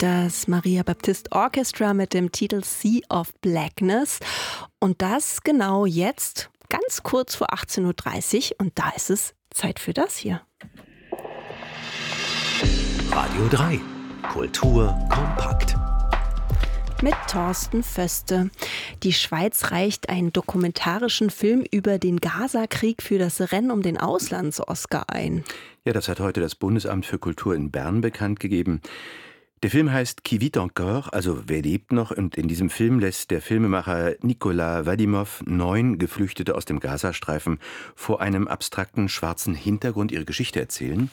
das Maria Baptist Orchestra mit dem Titel Sea of Blackness. Und das genau jetzt, ganz kurz vor 18.30 Uhr. Und da ist es Zeit für das hier. Radio 3. Kultur kompakt. Mit Thorsten Föste. Die Schweiz reicht einen dokumentarischen Film über den Gaza-Krieg für das Rennen um den Auslands-Oscar ein. Ja, das hat heute das Bundesamt für Kultur in Bern bekannt gegeben. Der Film heißt Qui vit encore, also wer lebt noch? Und in diesem Film lässt der Filmemacher Nicolas Vadimov 9 Geflüchtete aus dem Gazastreifen vor einem abstrakten schwarzen Hintergrund ihre Geschichte erzählen.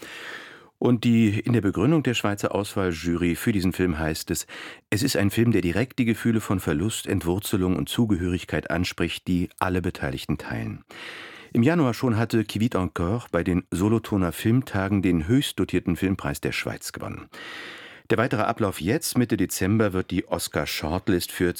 Und in der Begründung der Schweizer Auswahljury für diesen Film heißt es, es ist ein Film, der direkt die Gefühle von Verlust, Entwurzelung und Zugehörigkeit anspricht, die alle Beteiligten teilen. Im Januar schon hatte Qui vit encore bei den Solothurner Filmtagen den höchst dotierten Filmpreis der Schweiz gewonnen. Der weitere Ablauf jetzt, Mitte Dezember, wird die Oscar-Shortlist für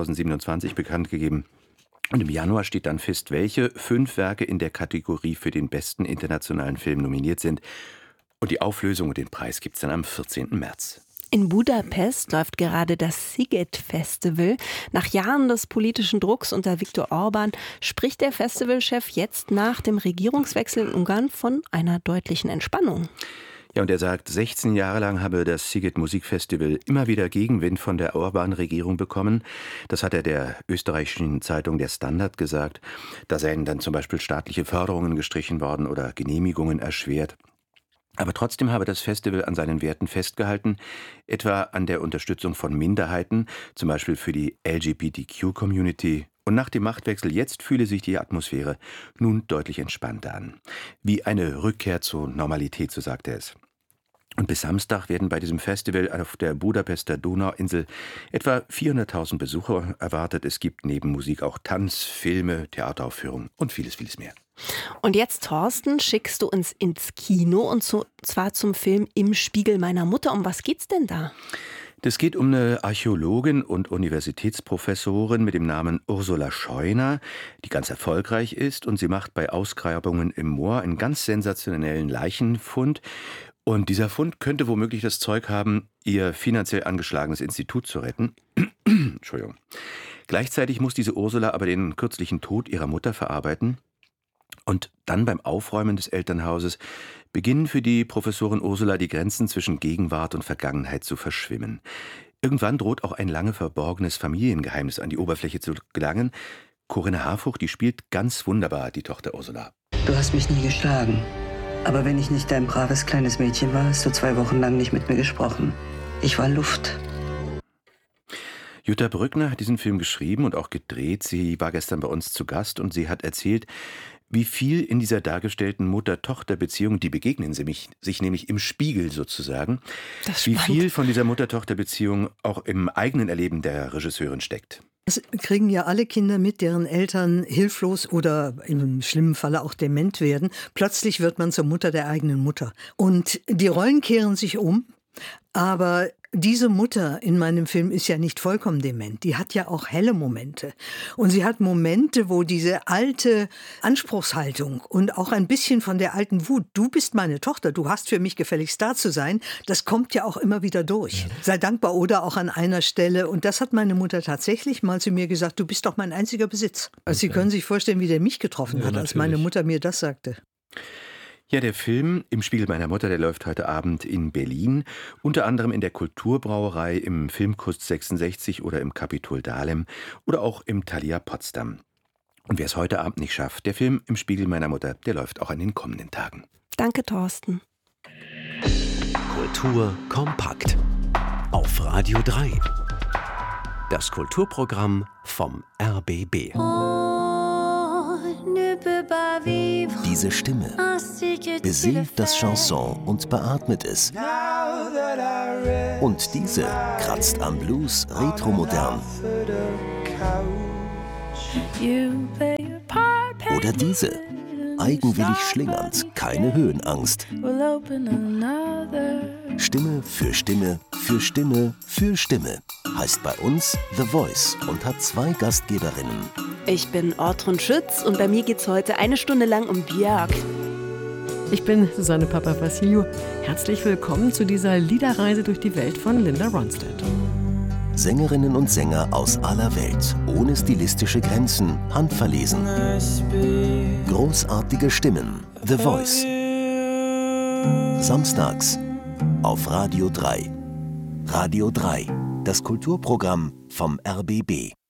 2027 bekannt gegeben. Und im Januar steht dann fest, welche 5 Werke in der Kategorie für den besten internationalen Film nominiert sind. Und die Auflösung und den Preis gibt es dann am 14. März. In Budapest läuft gerade das Sziget-Festival. Nach Jahren des politischen Drucks unter Viktor Orbán spricht der Festivalchef jetzt nach dem Regierungswechsel in Ungarn von einer deutlichen Entspannung. Ja, und er sagt, 16 Jahre lang habe das Sziget Musikfestival immer wieder Gegenwind von der Orbán-Regierung bekommen. Das hat er der österreichischen Zeitung Der Standard gesagt. Da seien dann zum Beispiel staatliche Förderungen gestrichen worden oder Genehmigungen erschwert. Aber trotzdem habe das Festival an seinen Werten festgehalten, etwa an der Unterstützung von Minderheiten, zum Beispiel für die LGBTQ-Community. Und nach dem Machtwechsel jetzt fühle sich die Atmosphäre nun deutlich entspannter an. Wie eine Rückkehr zur Normalität, so sagt er es. Und bis Samstag werden bei diesem Festival auf der Budapester Donauinsel etwa 400.000 Besucher erwartet. Es gibt neben Musik auch Tanz, Filme, Theateraufführungen und vieles, vieles mehr. Und jetzt, Thorsten, schickst du uns ins Kino und zwar zum Film Im Spiegel meiner Mutter. Um was geht's denn da? Das geht um eine Archäologin und Universitätsprofessorin mit dem Namen Ursula Scheuner, die ganz erfolgreich ist, und sie macht bei Ausgrabungen im Moor einen ganz sensationellen Leichenfund. Und dieser Fund könnte womöglich das Zeug haben, ihr finanziell angeschlagenes Institut zu retten. Entschuldigung. Gleichzeitig muss diese Ursula aber den kürzlichen Tod ihrer Mutter verarbeiten. Und dann beim Aufräumen des Elternhauses beginnen für die Professorin Ursula die Grenzen zwischen Gegenwart und Vergangenheit zu verschwimmen. Irgendwann droht auch ein lange verborgenes Familiengeheimnis an die Oberfläche zu gelangen. Corinna Harfuch, die spielt ganz wunderbar die Tochter Ursula. Du hast mich nie geschlagen. Aber wenn ich nicht dein braves kleines Mädchen war, hast du 2 Wochen lang nicht mit mir gesprochen. Ich war Luft. Jutta Brückner hat diesen Film geschrieben und auch gedreht. Sie war gestern bei uns zu Gast und sie hat erzählt, wie viel in dieser dargestellten Mutter-Tochter-Beziehung, die begegnen sich nämlich im Spiegel sozusagen, wie viel von dieser Mutter-Tochter-Beziehung auch im eigenen Erleben der Regisseurin steckt. Das kriegen ja alle Kinder mit, deren Eltern hilflos oder im schlimmen Falle auch dement werden. Plötzlich wird man zur Mutter der eigenen Mutter. Und die Rollen kehren sich um, aber diese Mutter in meinem Film ist ja nicht vollkommen dement. Die hat ja auch helle Momente. Und sie hat Momente, wo diese alte Anspruchshaltung und auch ein bisschen von der alten Wut, du bist meine Tochter, du hast für mich gefälligst da zu sein, das kommt ja auch immer wieder durch. Sei dankbar oder auch an einer Stelle. Und das hat meine Mutter tatsächlich mal zu mir gesagt, du bist doch mein einziger Besitz. Also Sie können sich vorstellen, wie der mich getroffen hat, als meine Mutter mir das sagte. Ja, der Film Im Spiegel meiner Mutter, der läuft heute Abend in Berlin, unter anderem in der Kulturbrauerei, im Filmkust 66 oder im Kapitol Dahlem oder auch im Thalia Potsdam. Und wer es heute Abend nicht schafft, der Film Im Spiegel meiner Mutter, der läuft auch an den kommenden Tagen. Danke, Thorsten. Kultur kompakt. Auf Radio 3. Das Kulturprogramm vom RBB. Diese Stimme besingt das Chanson und beatmet es. Und diese kratzt am Blues retromodern. Oder diese, eigenwillig schlingernd, keine Höhenangst. Stimme für Stimme für Stimme für Stimme heißt bei uns The Voice und hat 2 Gastgeberinnen. Ich bin Ortrun Schütz und bei mir geht's heute 1 Stunde lang um Björk. Ich bin Susanne Papavassiliou. Herzlich willkommen zu dieser Liederreise durch die Welt von Linda Ronstadt. Sängerinnen und Sänger aus aller Welt, ohne stilistische Grenzen, handverlesen. Großartige Stimmen, The Voice. Samstags auf Radio 3. Radio 3, das Kulturprogramm vom RBB.